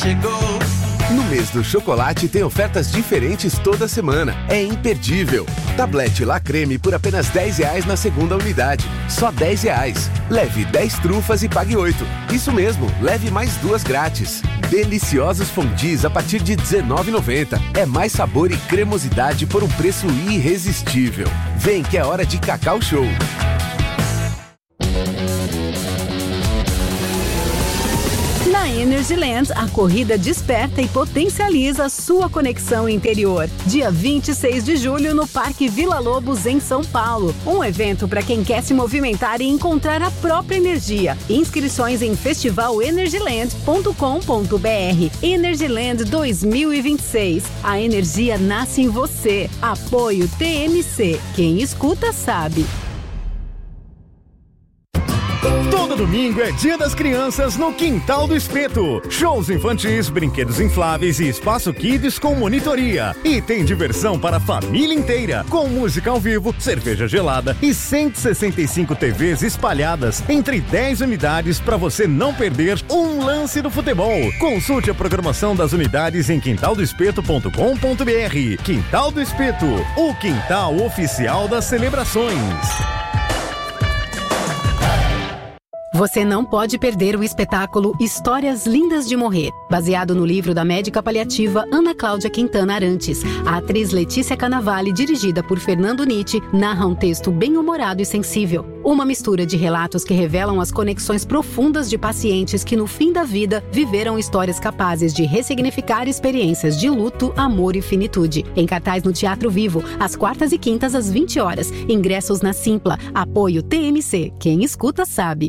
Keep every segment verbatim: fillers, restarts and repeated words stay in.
chegou. No mês do chocolate tem ofertas diferentes toda semana. É imperdível. Tablete La Creme por apenas dez reais na segunda unidade. Só dez reais. Leve dez trufas e pague oito. Isso mesmo, leve mais duas grátis. Deliciosos fondis a partir de dezenove reais e noventa centavos. É mais sabor e cremosidade por um preço irresistível. Vem que é hora de Cacau Show. Na Energyland, a corrida desperta e potencializa sua conexão interior. Dia vinte e seis de julho no Parque Vila Lobos, em São Paulo. Um evento para quem quer se movimentar e encontrar a própria energia. Inscrições em festival energyland ponto com ponto b r. Energyland dois mil e vinte e seis. A energia nasce em você. Apoio T M C. Quem escuta sabe. Todo domingo é Dia das Crianças no Quintal do Espeto. Shows infantis, brinquedos infláveis e espaço kids com monitoria. E tem diversão para a família inteira, com música ao vivo, cerveja gelada e cento e sessenta e cinco T Vs espalhadas entre dez unidades para você não perder um lance do futebol. Consulte a programação das unidades em quintal do espeto ponto com ponto b r. Quintal do Espeto, o quintal oficial das celebrações. Você não pode perder o espetáculo Histórias Lindas de Morrer, baseado no livro da médica paliativa Ana Cláudia Quintana Arantes. A atriz Letícia Cannavale, dirigida por Fernando Nietzsche, narra um texto bem-humorado e sensível. Uma mistura de relatos que revelam as conexões profundas de pacientes que, no fim da vida, viveram histórias capazes de ressignificar experiências de luto, amor e finitude. Em cartaz no Teatro Vivo, às quartas e quintas às vinte horas. Ingressos na Simpla. Apoio T M C. Quem escuta sabe.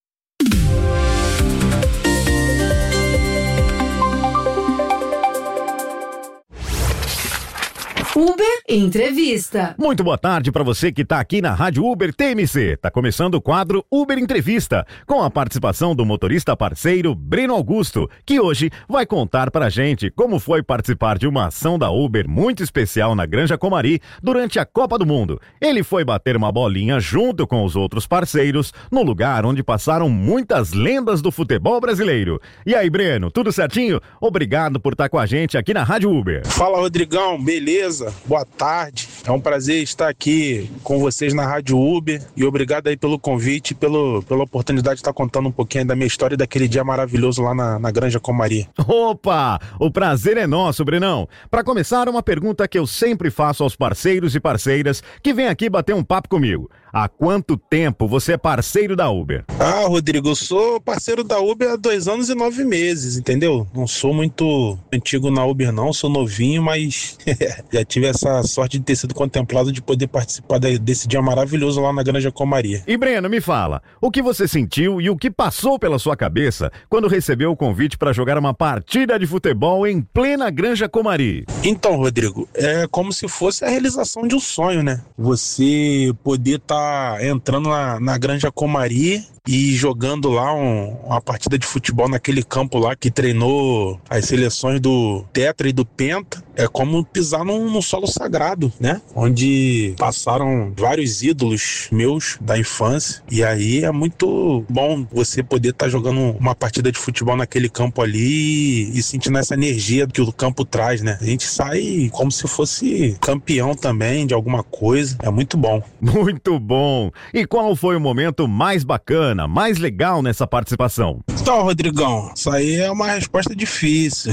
Uber Entrevista. Muito boa tarde para você que está aqui na Rádio Uber T M C. Tá começando o quadro Uber Entrevista, com a participação do motorista parceiro Breno Augusto, que hoje vai contar pra gente como foi participar de uma ação da Uber muito especial na Granja Comari durante a Copa do Mundo. Ele foi bater uma bolinha junto com os outros parceiros no lugar onde passaram muitas lendas do futebol brasileiro. E aí, Breno, tudo certinho? Obrigado por estar com a gente aqui na Rádio Uber. Fala, Rodrigão, beleza? Boa tarde, é um prazer estar aqui com vocês na Rádio Uber e obrigado aí pelo convite, pelo, pela oportunidade de estar contando um pouquinho da minha história e daquele dia maravilhoso lá na, na Granja Comari. Opa, o prazer é nosso, Brenão. Para começar, uma pergunta que eu sempre faço aos parceiros e parceiras que vêm aqui bater um papo comigo. Há quanto tempo você é parceiro da Uber? Ah, Rodrigo, eu sou parceiro da Uber há dois anos e nove meses, entendeu? Não sou muito antigo na Uber não, sou novinho, mas já tive essa sorte de ter sido contemplado de poder participar desse dia maravilhoso lá na Granja Comari. E Breno, me fala, o que você sentiu e o que passou pela sua cabeça quando recebeu o convite para jogar uma partida de futebol em plena Granja Comari? Então, Rodrigo, é como se fosse a realização de um sonho, né? Você poder estar tá entrando na, na Granja Comari e jogando lá um, uma partida de futebol naquele campo lá que treinou as seleções do Tetra e do Penta. É como pisar num, num solo sagrado, né? Onde passaram vários ídolos meus da infância. E aí é muito bom você poder estar tá jogando uma partida de futebol naquele campo ali e sentindo essa energia que o campo traz, né? A gente sai como se fosse campeão também de alguma coisa. É muito bom. Muito bom. E qual foi o momento mais bacana, mais legal nessa participação? Então, Rodrigão, isso aí é uma resposta difícil.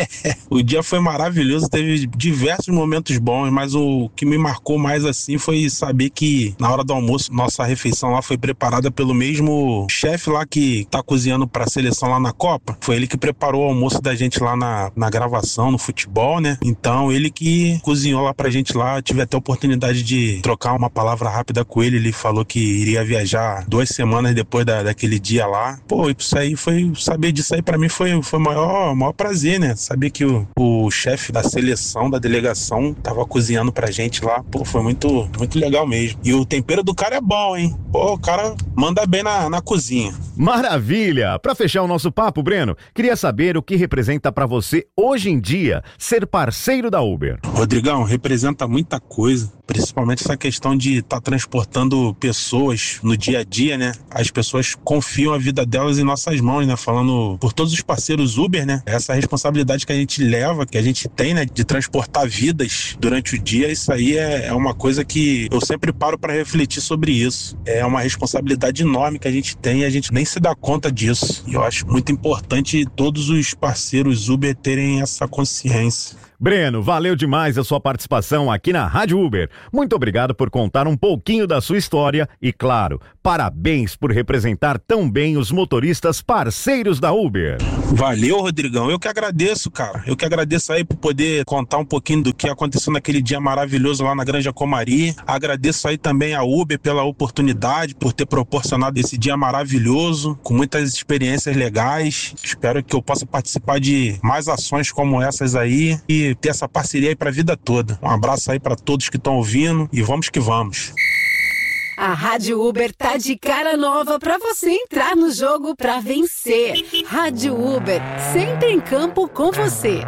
O dia foi maravilhoso, teve diversos momentos bons, mas o que me marcou mais assim foi saber que na hora do almoço, nossa refeição lá foi preparada pelo mesmo chefe lá que tá cozinhando pra seleção lá na Copa. Foi ele que preparou o almoço da gente lá na, na gravação, no futebol, né? Então, ele que cozinhou lá pra gente lá. Tive até a oportunidade de trocar uma palavra rápida com ele. Ele falou que iria viajar duas semanas depois da, daquele dia lá. Pô, isso aí foi, saber disso aí pra mim foi, foi o maior, maior prazer, né? Saber que o, o chefe da seleção, da delegação, tava cozinhando pra gente lá. Pô, foi muito, muito legal mesmo. E o tempero do cara é bom, hein? Pô, o cara manda bem na, na cozinha. Maravilha! Pra fechar o nosso papo, Breno, queria saber o que representa pra você hoje em dia ser parceiro da Uber. Rodrigão, representa muita coisa, principalmente essa questão de estar tá transportando pessoas no dia a dia, né? As as pessoas confiam a vida delas em nossas mãos, né? Falando por todos os parceiros Uber, né? Essa responsabilidade que a gente leva, que a gente tem, né? De transportar vidas durante o dia, isso aí é, é uma coisa que eu sempre paro para refletir sobre isso. É uma responsabilidade enorme que a gente tem e a gente nem se dá conta disso. E eu acho muito importante todos os parceiros Uber terem essa consciência. Breno, valeu demais a sua participação aqui na Rádio Uber. Muito obrigado por contar um pouquinho da sua história e, claro, parabéns por representar tão bem os motoristas parceiros da Uber. Valeu, Rodrigão. Eu que agradeço, cara. Eu que agradeço aí por poder contar um pouquinho do que aconteceu naquele dia maravilhoso lá na Granja Comari. Agradeço aí também a Uber pela oportunidade, por ter proporcionado esse dia maravilhoso, com muitas experiências legais. Espero que eu possa participar de mais ações como essas aí e ter essa parceria aí pra vida toda. Um abraço aí pra todos que estão ouvindo e vamos que vamos. A Rádio Uber tá de cara nova pra você entrar no jogo pra vencer. Rádio Uber, sempre em campo com você.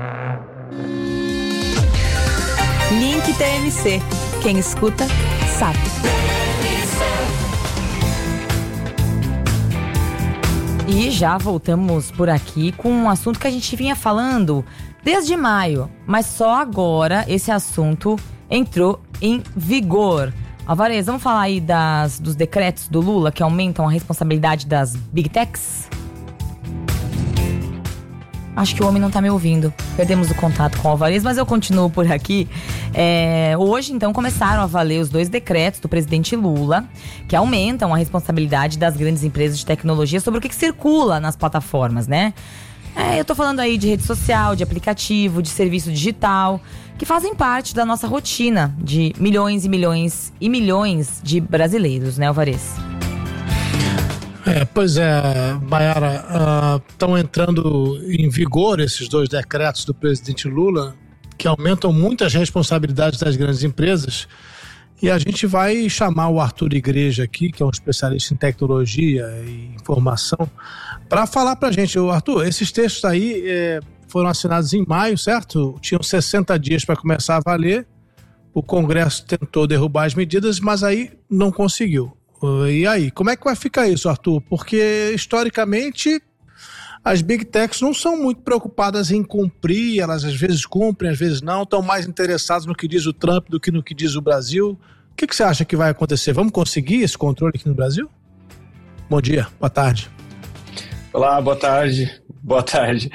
Link T M C. Quem escuta, sabe. E já voltamos por aqui com um assunto que a gente vinha falando desde maio, mas só agora esse assunto entrou em vigor. Alvarez, vamos falar aí das, dos decretos do Lula que aumentam a responsabilidade das Big Techs? Acho que o homem não tá me ouvindo. Perdemos o contato com o Alvarez, mas eu continuo por aqui. É, hoje, então, começaram a valer os dois decretos do presidente Lula, que aumentam a responsabilidade das grandes empresas de tecnologia sobre o que, que circula nas plataformas, né? É, eu tô falando aí de rede social, de aplicativo, de serviço digital, que fazem parte da nossa rotina de milhões e milhões e milhões de brasileiros, né, Alvarez? É, pois é, Maiara, estão uh, entrando em vigor esses dois decretos do presidente Lula, que aumentam muitas responsabilidades das grandes empresas, e a gente vai chamar o Arthur Igreja aqui, que é um especialista em tecnologia e informação, para falar para a gente. O Arthur, esses textos aí é, foram assinados em maio, certo? Tinham sessenta dias para começar a valer, o Congresso tentou derrubar as medidas, mas aí não conseguiu. E aí, como é que vai ficar isso, Arthur? Porque, historicamente, as Big Techs não são muito preocupadas em cumprir, elas às vezes cumprem, às vezes não, estão mais interessadas no que diz o Trump do que no que diz o Brasil. O que, que você acha que vai acontecer? Vamos conseguir esse controle aqui no Brasil? Bom dia, boa tarde. Olá, boa tarde. Boa tarde.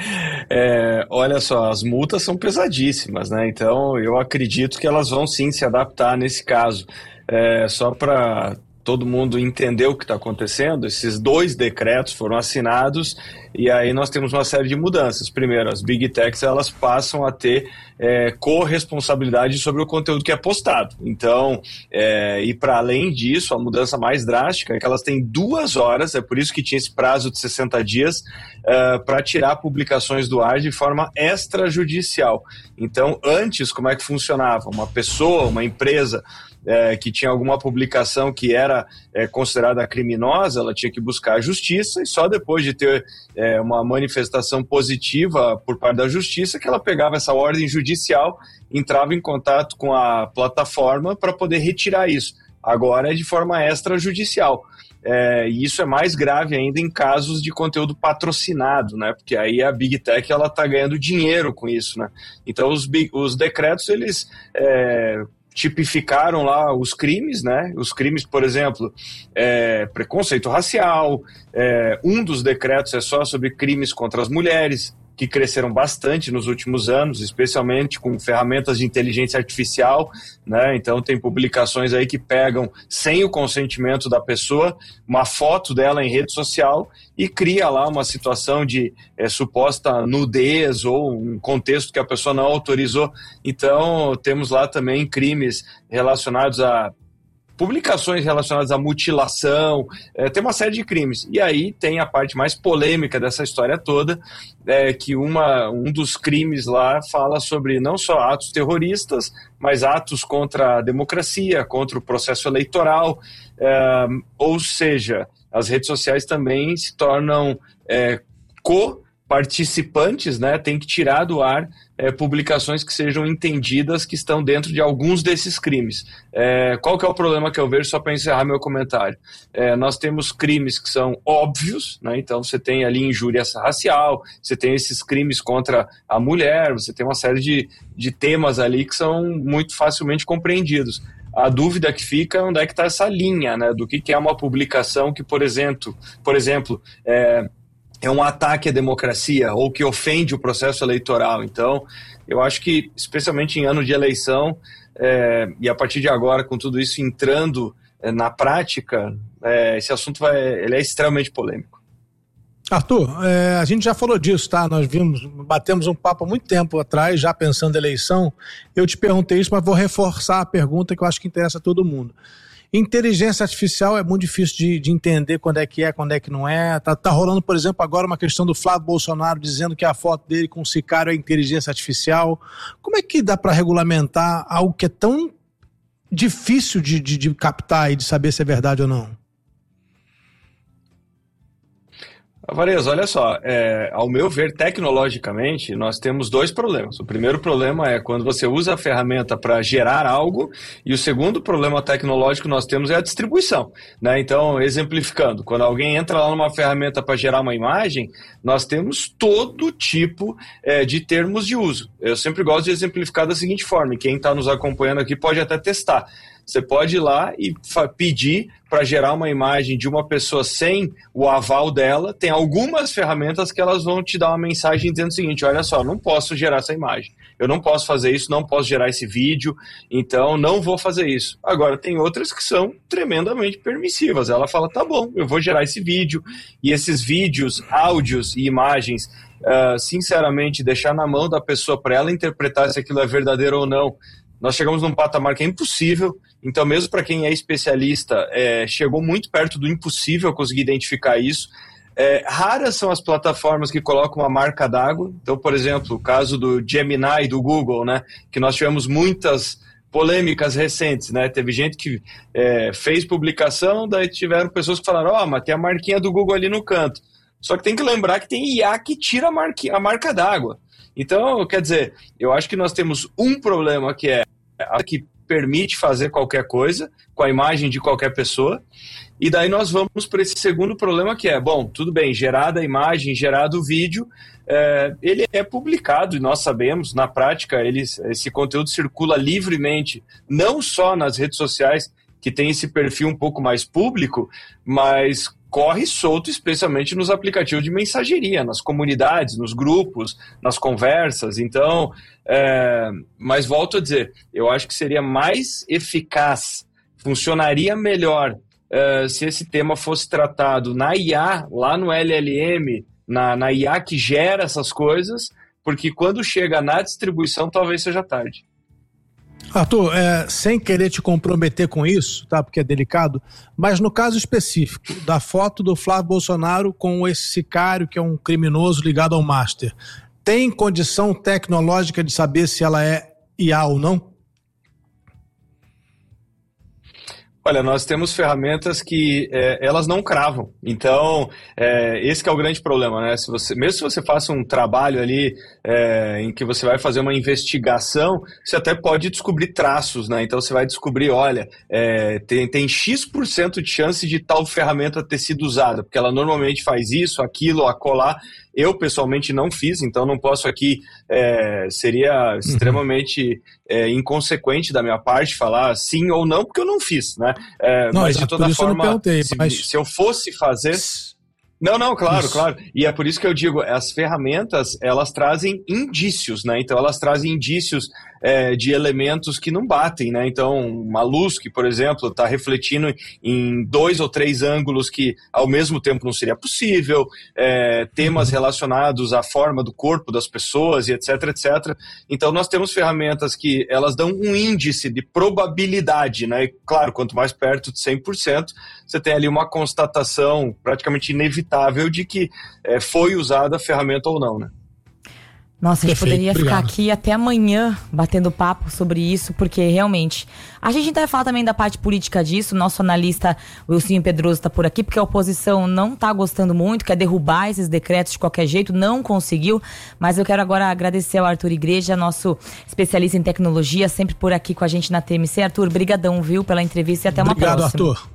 É, olha só, as multas são pesadíssimas, né? Então, eu acredito que elas vão sim se adaptar nesse caso. É, só para todo mundo entender o que está acontecendo, esses dois decretos foram assinados e aí nós temos uma série de mudanças. Primeiro, as Big Techs, elas passam a ter é, corresponsabilidade sobre o conteúdo que é postado. Então, é, e para além disso, a mudança mais drástica é que elas têm duas horas, é por isso que tinha esse prazo de sessenta dias, é, para tirar publicações do ar de forma extrajudicial. Então, antes, como é que funcionava? Uma pessoa, uma empresa, É, que tinha alguma publicação que era é, considerada criminosa, ela tinha que buscar a justiça e só depois de ter é, uma manifestação positiva por parte da justiça que ela pegava essa ordem judicial, entrava em contato com a plataforma para poder retirar isso. Agora é de forma extrajudicial. É, e isso é mais grave ainda em casos de conteúdo patrocinado, né? Porque aí a Big Tech ela está ganhando dinheiro com isso, né? Então os, big, os decretos, eles é, tipificaram lá os crimes, né? Os crimes, por exemplo, é, preconceito racial, é, um dos decretos é só sobre crimes contra as mulheres, que cresceram bastante nos últimos anos, especialmente com ferramentas de inteligência artificial, né? Então tem publicações aí que pegam, sem o consentimento da pessoa, uma foto dela em rede social e cria lá uma situação de é, suposta nudez ou um contexto que a pessoa não autorizou. Então temos lá também crimes relacionados a publicações relacionadas à mutilação, é, tem uma série de crimes. E aí tem a parte mais polêmica dessa história toda, é, que uma, um dos crimes lá fala sobre não só atos terroristas, mas atos contra a democracia, contra o processo eleitoral, é, ou seja, as redes sociais também se tornam é, co participantes, né, têm que tirar do ar é, publicações que sejam entendidas que estão dentro de alguns desses crimes. É, qual que é o problema que eu vejo, só para encerrar meu comentário? É, nós temos crimes que são óbvios, né, então você tem ali injúria racial, você tem esses crimes contra a mulher, você tem uma série de, de temas ali que são muito facilmente compreendidos. A dúvida que fica é onde é que está essa linha, né, do que, que é uma publicação que, por exemplo, por exemplo é, é um ataque à democracia ou que ofende o processo eleitoral. Então, eu acho que, especialmente em ano de eleição, é, e a partir de agora, com tudo isso entrando é, na prática, é, esse assunto vai, ele é extremamente polêmico. Arthur, é, a gente já falou disso, tá? Nós vimos, batemos um papo há muito tempo atrás, já pensando em eleição. Eu te perguntei isso, mas vou reforçar a pergunta que eu acho que interessa a todo mundo. Inteligência artificial é muito difícil de, de entender quando é que é, quando é que não é. Tá, tá rolando, por exemplo, agora uma questão do Flávio Bolsonaro dizendo que a foto dele com o sicário é inteligência artificial. Como é que dá para regulamentar algo que é tão difícil de, de, de captar e de saber se é verdade ou não? Alvarez, olha só, é, ao meu ver, tecnologicamente, nós temos dois problemas. O primeiro problema é quando você usa a ferramenta para gerar algo, e o segundo problema tecnológico que nós temos é a distribuição, né? Então, exemplificando, quando alguém entra lá numa ferramenta para gerar uma imagem, nós temos todo tipo é, de termos de uso. Eu sempre gosto de exemplificar da seguinte forma, e quem está nos acompanhando aqui pode até testar. Você pode ir lá e pedir para gerar uma imagem de uma pessoa sem o aval dela. Tem algumas ferramentas que elas vão te dar uma mensagem dizendo o seguinte: olha só, não posso gerar essa imagem, eu não posso fazer isso, não posso gerar esse vídeo, então não vou fazer isso. Agora, tem outras que são tremendamente permissivas. Ela fala, tá bom, eu vou gerar esse vídeo, e esses vídeos, áudios e imagens, uh, sinceramente, deixar na mão da pessoa para ela interpretar se aquilo é verdadeiro ou não. Nós chegamos num patamar que é impossível, então mesmo para quem é especialista, é, chegou muito perto do impossível conseguir identificar isso. É, raras são as plataformas que colocam uma marca d'água. Então, por exemplo, o caso do Gemini do Google, né, que nós tivemos muitas polêmicas recentes, né? Teve gente que é, fez publicação, daí tiveram pessoas que falaram, ó, oh, mas tem a marquinha do Google ali no canto. Só que tem que lembrar que tem I A que tira a, marqui- a marca d'água. Então, quer dizer, eu acho que nós temos um problema que é a que permite fazer qualquer coisa com a imagem de qualquer pessoa, e daí nós vamos para esse segundo problema que é, bom, tudo bem, gerada a imagem, gerado o vídeo, é, ele é publicado e nós sabemos, na prática, ele, esse conteúdo circula livremente, não só nas redes sociais, que tem esse perfil um pouco mais público, mas corre solto, especialmente nos aplicativos de mensageria, nas comunidades, nos grupos, nas conversas. Então, é, mas volto a dizer, eu acho que seria mais eficaz, funcionaria melhor é, se esse tema fosse tratado na I A, lá no L L M, na, na I A que gera essas coisas, porque quando chega na distribuição, talvez seja tarde. Arthur, é, sem querer te comprometer com isso, tá? Porque é delicado, mas no caso específico da foto do Flávio Bolsonaro com esse sicário que é um criminoso ligado ao Master, tem condição tecnológica de saber se ela é I A ou não? Olha, nós temos ferramentas que é, elas não cravam. Então, é, esse que é o grande problema, né? Se você, mesmo se você faça um trabalho ali é, em que você vai fazer uma investigação, você até pode descobrir traços, né? Então, você vai descobrir, olha, é, tem, tem X% de chance de tal ferramenta ter sido usada, porque ela normalmente faz isso, aquilo, acolá. Eu, pessoalmente, não fiz, então não posso aqui, é, seria extremamente é, inconsequente da minha parte falar sim ou não, porque eu não fiz, né? É, não, mas de toda forma, se, mas... se eu fosse fazer... Não, não, claro, isso. claro. E é por isso que eu digo, as ferramentas, elas trazem indícios, né? Então, elas trazem indícios é, de elementos que não batem, né? Então, uma luz que, por exemplo, está refletindo em dois ou três ângulos que, ao mesmo tempo, não seria possível, é, temas relacionados à forma do corpo das pessoas e etc, etcétera. Então, nós temos ferramentas que elas dão um índice de probabilidade, né? E, claro, quanto mais perto de cem por cento, você tem ali uma constatação praticamente inevitável de que é, foi usada a ferramenta ou não, né? Nossa, a gente Perfeito, poderia obrigado. ficar aqui até amanhã batendo papo sobre isso, porque realmente a gente ainda vai falar também da parte política disso. Nosso analista Wilson Pedroso está por aqui, porque a oposição não está gostando muito, quer derrubar esses decretos de qualquer jeito, não conseguiu. Mas eu quero agora agradecer ao Arthur Igreja, nosso especialista em tecnologia, sempre por aqui com a gente na T M C. Arthur, brigadão, viu, pela entrevista e até uma Obrigado, próxima. Arthur.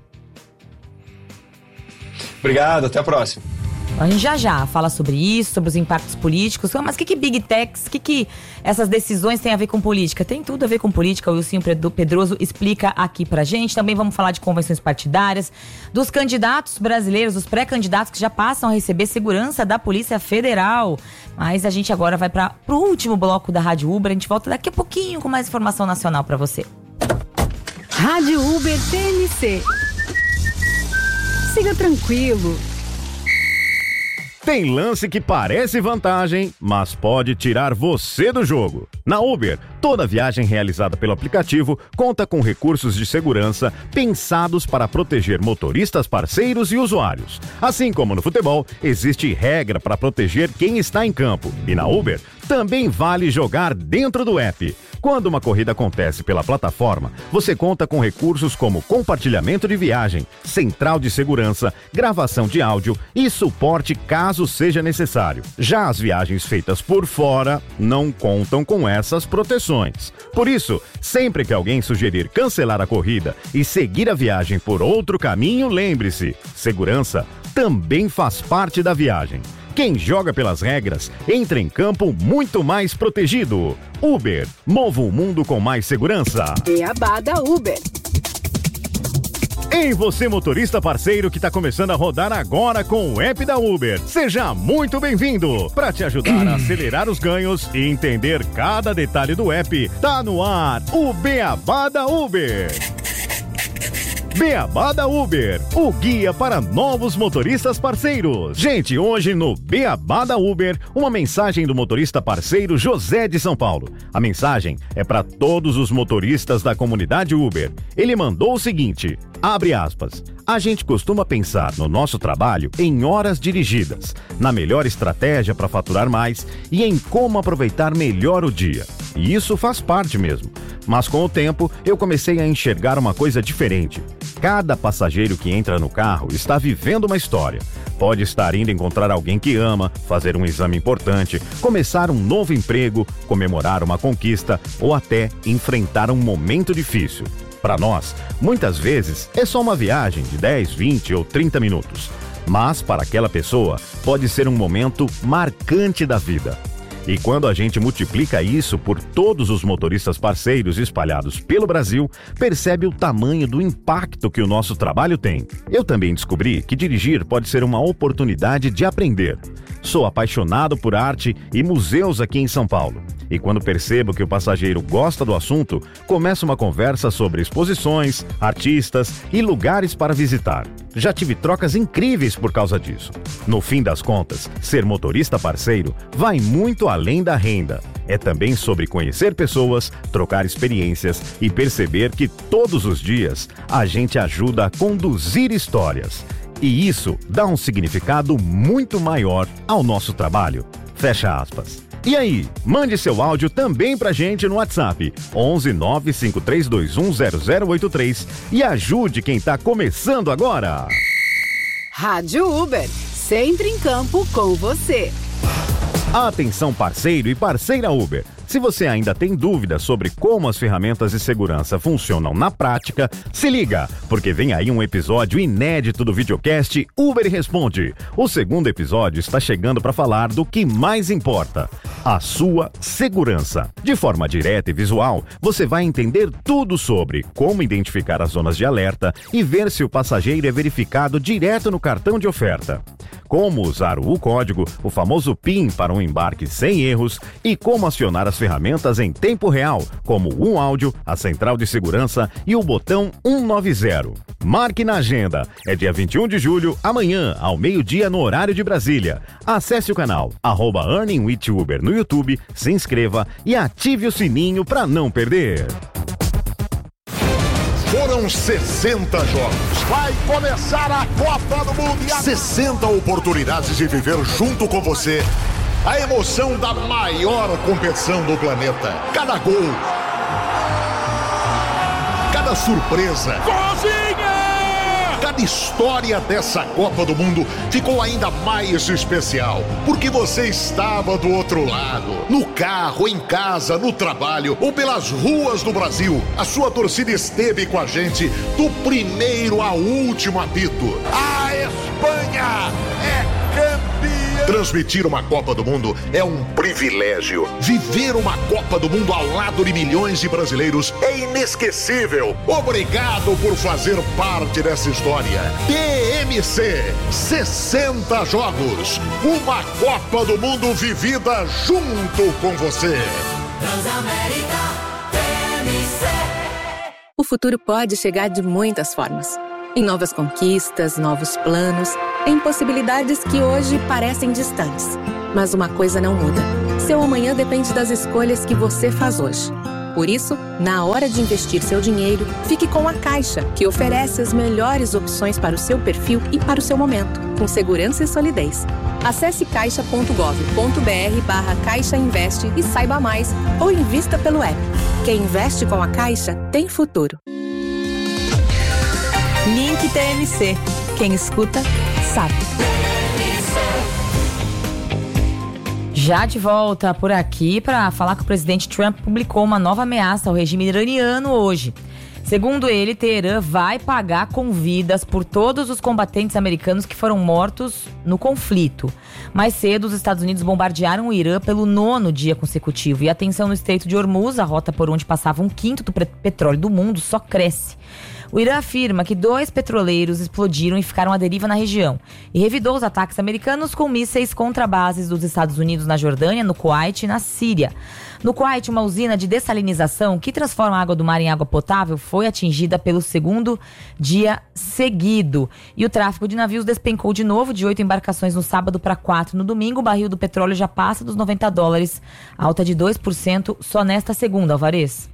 Obrigado, até a próxima. A gente já já fala sobre isso, sobre os impactos políticos. Mas o que que Big Techs, o que que essas decisões têm a ver com política? Tem tudo a ver com política. O Wilson Pedroso explica aqui pra gente. Também vamos falar de convenções partidárias, dos candidatos brasileiros, dos pré-candidatos que já passam a receber segurança da Polícia Federal. Mas a gente agora vai para pro último bloco da Rádio Uber. A gente volta daqui a pouquinho com mais informação nacional pra você. Rádio Uber T N C. Siga tranquilo. Tem lance que parece vantagem, mas pode tirar você do jogo. Na Uber, toda viagem realizada pelo aplicativo conta com recursos de segurança pensados para proteger motoristas, parceiros e usuários. Assim como no futebol, existe regra para proteger quem está em campo. E na Uber, também vale jogar dentro do app. Quando uma corrida acontece pela plataforma, você conta com recursos como compartilhamento de viagem, central de segurança, gravação de áudio e suporte caso seja necessário. Já as viagens feitas por fora não contam com essas proteções. Por isso, sempre que alguém sugerir cancelar a corrida e seguir a viagem por outro caminho, lembre-se, segurança também faz parte da viagem. Quem joga pelas regras entra em campo muito mais protegido. Uber, mova o mundo com mais segurança. Beabá da Uber. Em você, motorista parceiro que está começando a rodar agora com o app da Uber. Seja muito bem-vindo. Para te ajudar a acelerar os ganhos e entender cada detalhe do app, tá no ar o Beabá da Uber. Beabá da Uber, o guia para novos motoristas parceiros. Gente, hoje no Beabá da Uber, uma mensagem do motorista parceiro José de São Paulo. A mensagem é para todos os motoristas da comunidade Uber. Ele mandou o seguinte, abre aspas, a gente costuma pensar no nosso trabalho em horas dirigidas, na melhor estratégia para faturar mais e em como aproveitar melhor o dia. E isso faz parte mesmo. Mas com o tempo, eu comecei a enxergar uma coisa diferente. Cada passageiro que entra no carro está vivendo uma história. Pode estar indo encontrar alguém que ama, fazer um exame importante, começar um novo emprego, comemorar uma conquista ou até enfrentar um momento difícil. Para nós, muitas vezes é só uma viagem de dez, vinte ou trinta minutos. Mas para aquela pessoa, pode ser um momento marcante da vida. E quando a gente multiplica isso por todos os motoristas parceiros espalhados pelo Brasil, percebe o tamanho do impacto que o nosso trabalho tem. Eu também descobri que dirigir pode ser uma oportunidade de aprender. Sou apaixonado por arte e museus aqui em São Paulo. E quando percebo que o passageiro gosta do assunto, começa uma conversa sobre exposições, artistas e lugares para visitar. Já tive trocas incríveis por causa disso. No fim das contas, ser motorista parceiro vai muito além da renda. É também sobre conhecer pessoas, trocar experiências e perceber que todos os dias a gente ajuda a conduzir histórias. E isso dá um significado muito maior ao nosso trabalho. Fecha aspas. E aí, mande seu áudio também pra gente no WhatsApp onze nove cinco três dois um zero zero oito três e ajude quem tá começando agora. Rádio Uber, sempre em campo com você. Atenção parceiro e parceira Uber. Se você ainda tem dúvidas sobre como as ferramentas de segurança funcionam na prática, se liga, porque vem aí um episódio inédito do videocast Uber Responde. O segundo episódio está chegando para falar do que mais importa, a sua segurança. De forma direta e visual, você vai entender tudo sobre como identificar as zonas de alerta e ver se o passageiro é verificado direto no cartão de oferta. Como usar o código, o famoso PIN para um embarque sem erros e como acionar as ferramentas em tempo real, como o áudio, a central de segurança e o botão cento e noventa. Marque na agenda, é dia vinte e um de julho, amanhã, ao meio-dia no horário de Brasília. Acesse o canal, arroba Earning with Uber no YouTube, se inscreva e ative o sininho para não perder. Foram sessenta jogos. Vai começar a Copa do Mundo. sessenta oportunidades de viver junto com você A emoção da maior competição do planeta. Cada gol, cada surpresa, cada história dessa Copa do Mundo ficou ainda mais especial, porque você estava do outro lado, no carro, em casa, no trabalho ou pelas ruas do Brasil. A sua torcida esteve com a gente do primeiro ao último apito. A Espanha é campeã! Transmitir uma Copa do Mundo é um privilégio. Viver uma Copa do Mundo ao lado de milhões de brasileiros é inesquecível. Obrigado por fazer parte dessa história. T M C, sessenta jogos. Uma Copa do Mundo vivida junto com você. Transamérica, T M C. O futuro pode chegar de muitas formas. Em novas conquistas, novos planos, em possibilidades que hoje parecem distantes. Mas uma coisa não muda. Seu amanhã depende das escolhas que você faz hoje. Por isso, na hora de investir seu dinheiro, fique com a Caixa, que oferece as melhores opções para o seu perfil e para o seu momento, com segurança e solidez. Acesse caixa ponto gov ponto br barra Caixa Investe e saiba mais, ou invista pelo app. Quem investe com a Caixa tem futuro. Link T M C. Quem escuta, sabe. Já de volta por aqui para falar que o presidente Trump publicou uma nova ameaça ao regime iraniano hoje. Segundo ele, Teherã vai pagar com vidas por todos os combatentes americanos que foram mortos no conflito. Mais cedo, os Estados Unidos bombardearam o Irã pelo nono dia consecutivo. E a tensão no Estreito de Hormuz, a rota por onde passava um quinto do petróleo do mundo, só cresce. O Irã afirma que dois petroleiros explodiram e ficaram à deriva na região e revidou os ataques americanos com mísseis contra bases dos Estados Unidos na Jordânia, no Kuwait e na Síria. No Kuwait, uma usina de dessalinização que transforma a água do mar em água potável foi atingida pelo segundo dia seguido. E o tráfego de navios despencou de novo, de oito embarcações no sábado para quatro no domingo. O barril do petróleo já passa dos noventa dólares, alta de dois por cento só nesta segunda, Alvarez.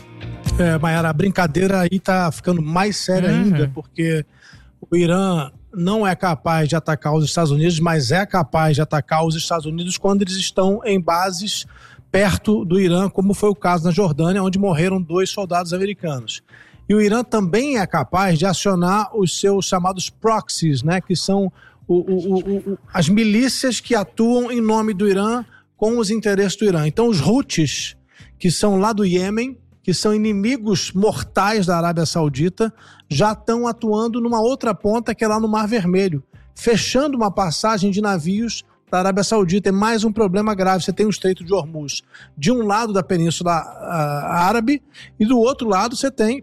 É, Mayara, a brincadeira aí tá ficando mais séria uhum. ainda, porque o Irã não é capaz de atacar os Estados Unidos, mas é capaz de atacar os Estados Unidos quando eles estão em bases perto do Irã, como foi o caso na Jordânia, onde morreram dois soldados americanos. E o Irã também é capaz de acionar os seus chamados proxies, né, que são o, o, o, o, as milícias que atuam em nome do Irã com os interesses do Irã. Então os Houthis, que são lá do Iêmen, que são inimigos mortais da Arábia Saudita, já estão atuando numa outra ponta, que é lá no Mar Vermelho, fechando uma passagem de navios da Arábia Saudita. É mais um problema grave. Você tem o Estreito de Hormuz de um lado da Península Árabe e do outro lado você tem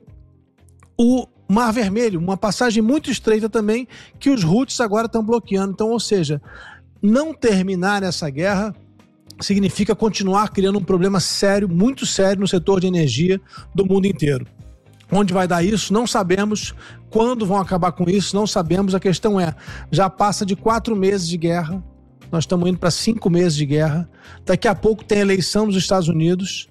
o Mar Vermelho, uma passagem muito estreita também, que os Houthis agora estão bloqueando. Então, ou seja, não terminar essa guerra significa continuar criando um problema sério, muito sério no setor de energia do mundo inteiro. Onde vai dar isso? Não sabemos. Quando vão acabar com isso? Não sabemos. A questão é, já passa de quatro meses de guerra, nós estamos indo para cinco meses de guerra, daqui a pouco tem eleição nos Estados Unidos.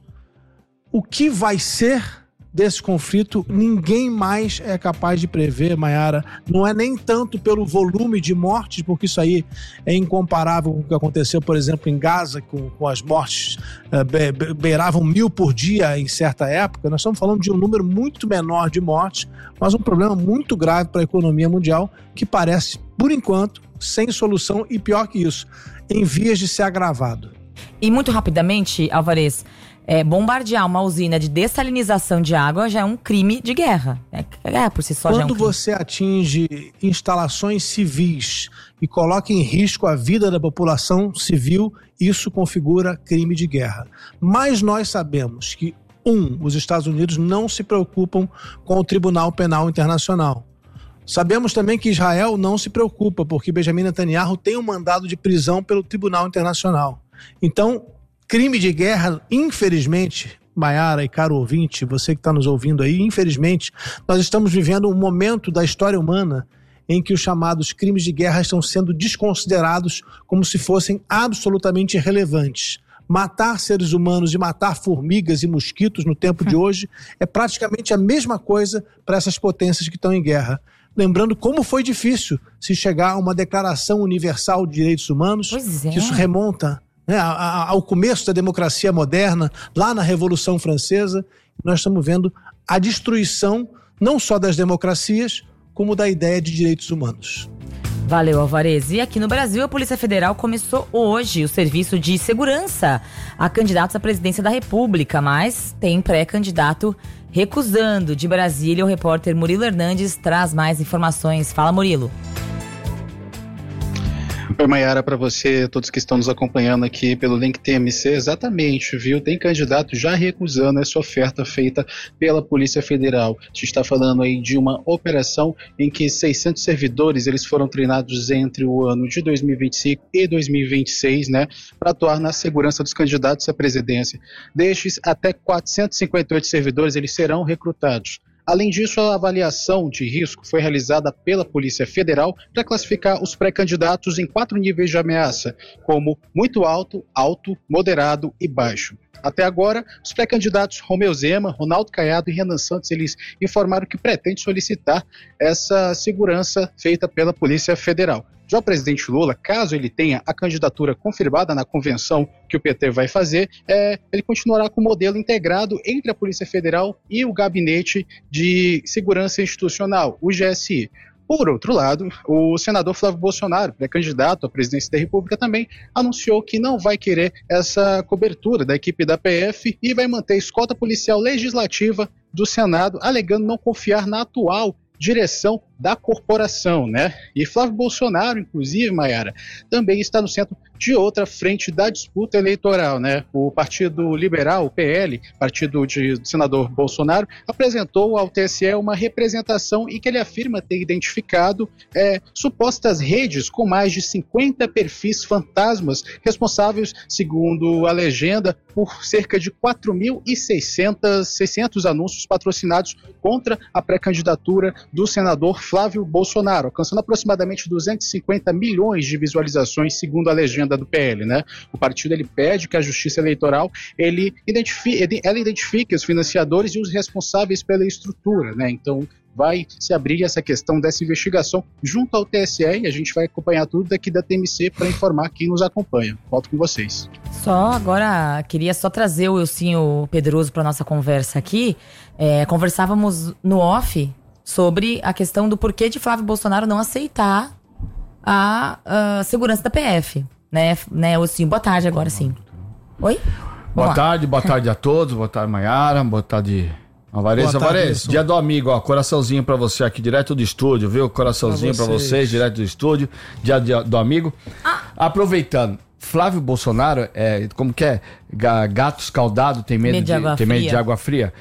O que vai ser desse conflito, ninguém mais é capaz de prever, Mayara. Não é nem tanto pelo volume de mortes, porque isso aí é incomparável com o que aconteceu, por exemplo, em Gaza, com, com as mortes uh, be, be, beiravam mil por dia em certa época. Nós estamos falando de um número muito menor de mortes, mas um problema muito grave para a economia mundial, que parece, por enquanto, sem solução e, pior que isso, em vias de ser agravado. E muito rapidamente, Alvarez, É, bombardear uma usina de dessalinização de água já é um crime de guerra. É, é por si só Quando já é um crime. Quando você atinge instalações civis e coloca em risco a vida da população civil, isso configura crime de guerra. Mas nós sabemos que, um, os Estados Unidos não se preocupam com o Tribunal Penal Internacional. Sabemos também que Israel não se preocupa, porque Benjamin Netanyahu tem um mandado de prisão pelo Tribunal Internacional. Então, crime de guerra, infelizmente, Mayara e caro ouvinte, você que está nos ouvindo aí, infelizmente, nós estamos vivendo um momento da história humana em que os chamados crimes de guerra estão sendo desconsiderados como se fossem absolutamente irrelevantes. Matar seres humanos e matar formigas e mosquitos no tempo de hoje é praticamente a mesma coisa para essas potências que estão em guerra. Lembrando como foi difícil se chegar a uma declaração universal de direitos humanos, Pois é. que isso remonta né, a, a, ao começo da democracia moderna, lá na Revolução Francesa, nós estamos vendo a destruição não só das democracias, como da ideia de direitos humanos. Valeu, Alvarez. E aqui no Brasil, a Polícia Federal começou hoje o serviço de segurança a candidatos à presidência da República, mas tem pré-candidato recusando. De Brasília, o repórter Murilo Hernandes traz mais informações. Fala, Murilo. Oi, Mayara, para você, todos que estão nos acompanhando aqui pelo Link T M C, exatamente, viu? Tem candidato já recusando essa oferta feita pela Polícia Federal. A gente está falando aí de uma operação em que seiscentos servidores, eles foram treinados entre o ano de dois mil e vinte e cinco e dois mil e vinte e seis, né, para atuar na segurança dos candidatos à presidência. Destes, até quatrocentos e cinquenta e oito servidores, eles serão recrutados. Além disso, a avaliação de risco foi realizada pela Polícia Federal para classificar os pré-candidatos em quatro níveis de ameaça, como muito alto, alto, moderado e baixo. Até agora, os pré-candidatos Romeu Zema, Ronaldo Caiado e Renan Santos, eles informaram que pretendem solicitar essa segurança feita pela Polícia Federal. Já o presidente Lula, caso ele tenha a candidatura confirmada na convenção que o P T vai fazer, é, ele continuará com o modelo integrado entre a Polícia Federal e o Gabinete de Segurança Institucional, o G S I. Por outro lado, o senador Flávio Bolsonaro, pré-candidato à presidência da República, também anunciou que não vai querer essa cobertura da equipe da P F e vai manter a escolta policial legislativa do Senado, alegando não confiar na atual direção da corporação, né? E Flávio Bolsonaro, inclusive, Mayara, também está no centro de outra frente da disputa eleitoral, né? O Partido Liberal, o P L, partido de, do senador Bolsonaro, apresentou ao T S E uma representação em que ele afirma ter identificado é, supostas redes com mais de cinquenta perfis fantasmas responsáveis, segundo a legenda, por cerca de quatro mil e seiscentos anúncios patrocinados contra a pré-candidatura do senador Flávio Bolsonaro, alcançando aproximadamente duzentos e cinquenta milhões de visualizações, segundo a legenda do P L, né? O partido ele pede que a Justiça Eleitoral ele identifique, ela identifique os financiadores e os responsáveis pela estrutura, né? Então vai se abrir essa questão dessa investigação junto ao T S E e a gente vai acompanhar tudo daqui da T M C para informar quem nos acompanha. Volto com vocês. Só agora, queria só trazer o Elcinho Pedroso para nossa conversa aqui. É, conversávamos no off sobre a questão do porquê de Flávio Bolsonaro não aceitar a, a segurança da P F. Né, né, Elcinho? Boa tarde agora, sim. Oi? Boa tarde, boa tarde a todos. Boa tarde, Mayara. Boa tarde, Alvarez. Alvarez, dia do amigo, ó, coraçãozinho pra você aqui, direto do estúdio, viu? Coraçãozinho pra vocês, pra vocês direto do estúdio, dia, dia do amigo. Ah. Aproveitando, Flávio Bolsonaro, é, como que é? Gato escaldado tem medo, medo de, de, tem medo de água fria.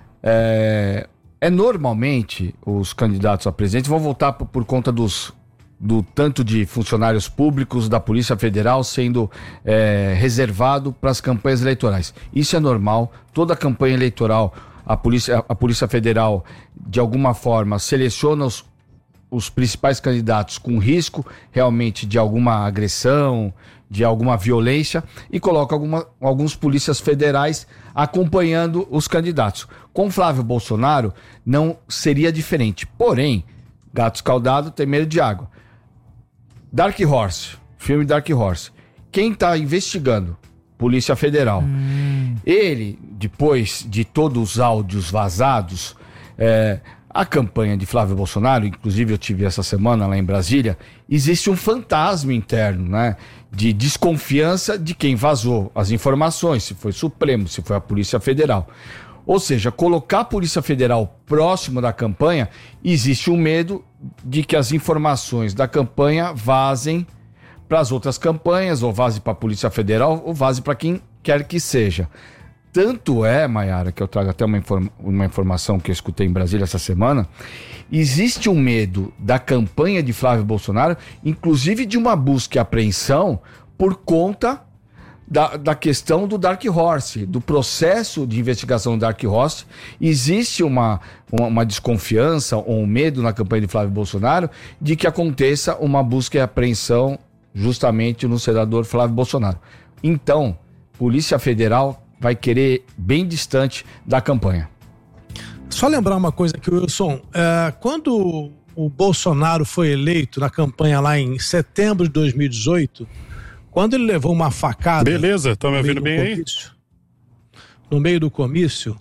É, é normalmente os candidatos a presidente vão voltar por, por conta dos do tanto de funcionários públicos da Polícia Federal sendo é, reservado para as campanhas eleitorais. Isso é normal, toda campanha eleitoral, a Polícia, a Polícia Federal, de alguma forma, seleciona os, os principais candidatos com risco realmente de alguma agressão, de alguma violência, e coloca alguma, alguns polícias federais acompanhando os candidatos. Com Flávio Bolsonaro, não seria diferente. Porém, gato escaldado tem medo de água. Dark Horse, filme Dark Horse. Quem está investigando? Polícia Federal. Hum. Ele, depois de todos os áudios vazados, é, a campanha de Flávio Bolsonaro, inclusive eu tive essa semana lá em Brasília, existe um fantasma interno, né? De desconfiança de quem vazou as informações, se foi Supremo, se foi a Polícia Federal. Ou seja, colocar a Polícia Federal próximo da campanha, existe um medo de que as informações da campanha vazem para as outras campanhas, ou vaze para a Polícia Federal, ou vaze para quem quer que seja. Tanto é, Mayara, que eu trago até uma, inform- uma informação que eu escutei em Brasília essa semana, existe um medo da campanha de Flávio Bolsonaro, inclusive de uma busca e apreensão por conta Da, da questão do Dark Horse, do processo de investigação do Dark Horse. Existe uma, uma, uma desconfiança ou um medo na campanha de Flávio Bolsonaro de que aconteça uma busca e apreensão justamente no senador Flávio Bolsonaro. Então, Polícia Federal vai querer bem distante da campanha. Só lembrar uma coisa aqui, Wilson, é, quando o Bolsonaro foi eleito na campanha lá em setembro de dois mil e dezoito, Quando ele levou uma facada... Beleza, estão me ouvindo bem aí? No meio do comício,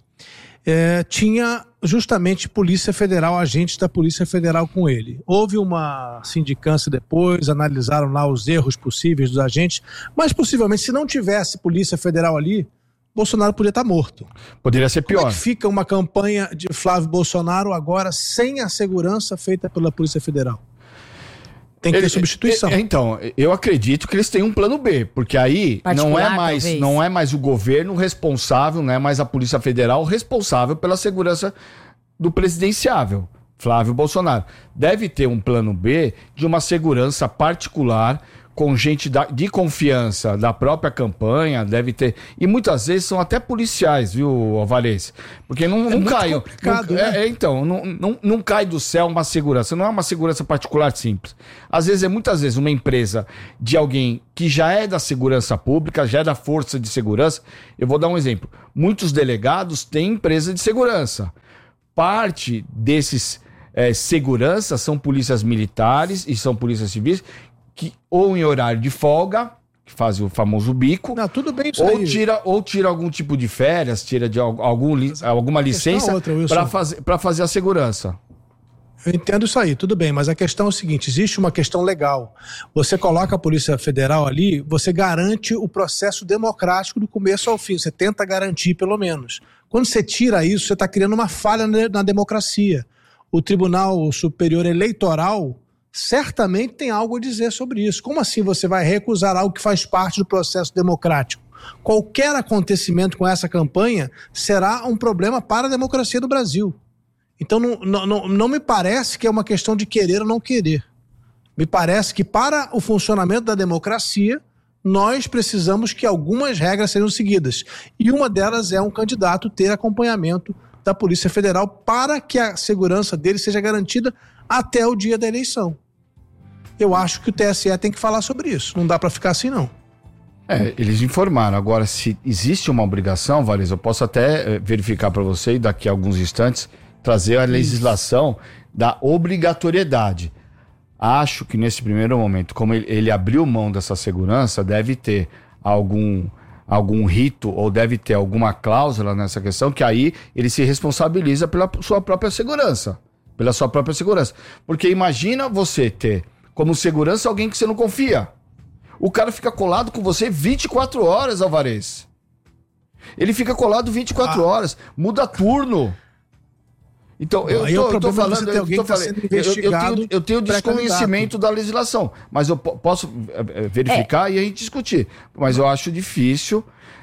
é, tinha justamente Polícia Federal, agentes da Polícia Federal com ele. Houve uma sindicância depois, analisaram lá os erros possíveis dos agentes, mas possivelmente se não tivesse Polícia Federal ali, Bolsonaro poderia estar morto. Poderia ser pior. Como é que fica uma campanha de Flávio Bolsonaro agora sem a segurança feita pela Polícia Federal? Tem que Ele, ter substituição. É, então, eu acredito que eles têm um plano B, porque aí não é, mais, não é mais o governo responsável, não é mais a Polícia Federal responsável pela segurança do presidenciável, Flávio Bolsonaro. Deve ter um plano B de uma segurança particular com gente da, de confiança da própria campanha, deve ter. E muitas vezes são até policiais, viu, Alvarez? Porque não, é não muito cai. complicado, não, né? é, é, então, não, não, não cai do céu uma segurança, não é uma segurança particular simples. Às vezes é muitas vezes uma empresa de alguém que já é da segurança pública, já é da força de segurança. Eu vou dar um exemplo. Muitos delegados têm empresa de segurança. Parte desses é, seguranças são polícias militares e são polícias civis, que ou em horário de folga, que faz o famoso bico, não, tudo bem isso ou, aí. tira, ou tira algum tipo de férias, tira de algum, alguma licença para fazer, para fazer a segurança. Eu entendo isso aí, tudo bem, mas a questão é o seguinte, existe uma questão legal. Você coloca a Polícia Federal ali, você garante o processo democrático do começo ao fim, você tenta garantir pelo menos. Quando você tira isso, você está criando uma falha na democracia. O Tribunal Superior Eleitoral certamente tem algo a dizer sobre isso. Como assim você vai recusar algo que faz parte do processo democrático? Qualquer acontecimento com essa campanha será um problema para a democracia do Brasil. Então não, não, não me parece que é uma questão de querer ou não querer. Me parece que para o funcionamento da democracia, nós precisamos que algumas regras sejam seguidas. E uma delas é um candidato ter acompanhamento da Polícia Federal para que a segurança dele seja garantida até o dia da eleição. Eu acho que o T S E tem que falar sobre isso. Não dá para ficar assim, não. É, eles informaram. Agora, se existe uma obrigação, Valis, eu posso até é, verificar para você e daqui a alguns instantes trazer a legislação da obrigatoriedade. Acho que nesse primeiro momento, como ele, ele abriu mão dessa segurança, deve ter algum, algum rito ou deve ter alguma cláusula nessa questão que aí ele se responsabiliza pela sua própria segurança. Pela sua própria segurança. Porque imagina você ter como segurança alguém que você não confia. O cara fica colado com você vinte e quatro horas, Alvarez. Ele fica colado vinte e quatro ah. horas, muda turno. Então, eu, tô, eu tô falando, eu, tô falando eu, eu, tenho, eu tenho desconhecimento da legislação, mas eu posso verificar é. e a gente discutir. Mas eu acho difícil,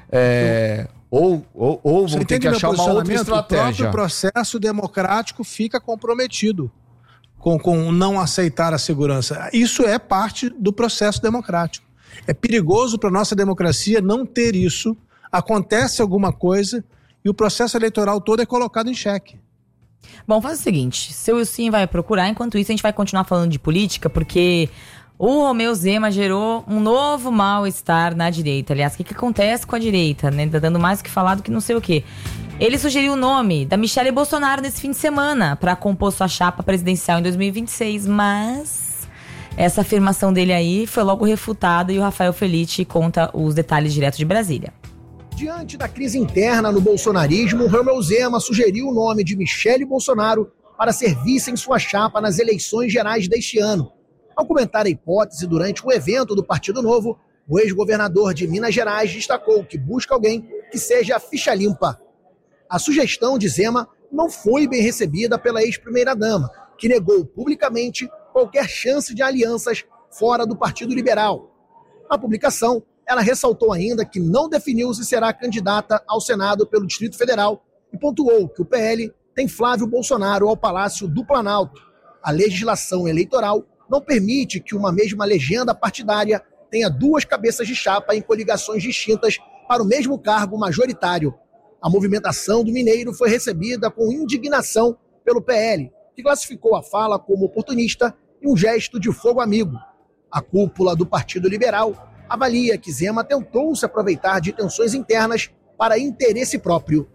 é, ou, ou, ou vamos ter que achar uma outra estratégia. O próprio processo democrático fica comprometido com, com não aceitar a segurança. Isso é parte do processo democrático. É perigoso para a nossa democracia não ter isso, acontece alguma coisa e o processo eleitoral todo é colocado em xeque. Bom, faz o seguinte, seu Wilson vai procurar, enquanto isso a gente vai continuar falando de política, porque o Romeu Zema gerou um novo mal-estar na direita. Aliás, o que, que acontece com a direita, né? Tá dando mais o que falar do que não sei o quê. Ele sugeriu o nome da Michelle Bolsonaro nesse fim de semana para compor sua chapa presidencial em dois mil e vinte e seis, mas essa afirmação dele aí foi logo refutada e o Rafael Felitti conta os detalhes direto de Brasília. Diante da crise interna no bolsonarismo, Romeu Zema sugeriu o nome de Michelle Bolsonaro para ser vice em sua chapa nas eleições gerais deste ano. Ao comentar a hipótese durante um evento do Partido Novo, o ex-governador de Minas Gerais destacou que busca alguém que seja ficha limpa. A sugestão de Zema não foi bem recebida pela ex-primeira-dama, que negou publicamente qualquer chance de alianças fora do Partido Liberal. Na publicação, ela ressaltou ainda que não definiu se será candidata ao Senado pelo Distrito Federal e pontuou que o P L tem Flávio Bolsonaro ao Palácio do Planalto. A legislação eleitoral não permite que uma mesma legenda partidária tenha duas cabeças de chapa em coligações distintas para o mesmo cargo majoritário. A movimentação do mineiro foi recebida com indignação pelo P L, que classificou a fala como oportunista e um gesto de fogo amigo. A cúpula do Partido Liberal avalia que Zema tentou se aproveitar de tensões internas para interesse próprio.